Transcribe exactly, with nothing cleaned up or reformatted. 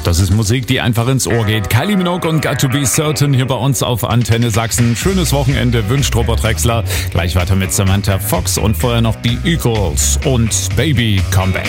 Das ist Musik, die einfach ins Ohr geht. Kylie Minogue und Got to Be Certain hier bei uns auf Antenne Sachsen. Schönes Wochenende wünscht Robert Drexler. Gleich weiter mit Samantha Fox und vorher noch die Eagles und Baby Comeback.